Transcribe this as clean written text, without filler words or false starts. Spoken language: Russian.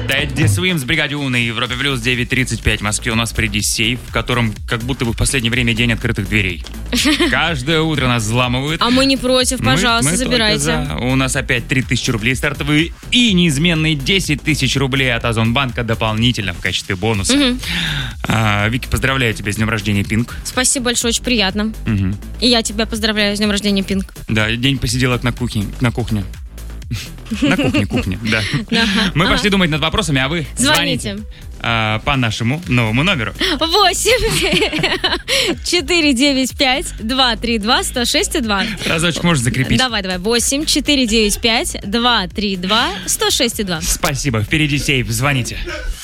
Да, Эдди Свимс, Бригаде У на Европе Плюс, 9:35 в Москве. У нас впереди сейф, в котором как будто бы в последнее время день открытых дверей. Каждое утро нас взламывают. А мы не против, пожалуйста, мы забирайте. У нас опять 3000 рублей стартовые и неизменные 10 тысяч рублей от Озонбанка дополнительно в качестве бонуса. Вики, поздравляю тебя с днем рождения, Пинк. Спасибо большое, очень приятно. И я тебя поздравляю с днем рождения, Пинк. Да, день посиделок на кухне. На кухне, да. Мы пошли думать над вопросами, а вы звоните. По нашему новому номеру. 8-495-232-106-2. Разочек можешь закрепить. Давай. 8-495-232-106-2. Спасибо. Впереди сейф. Звоните.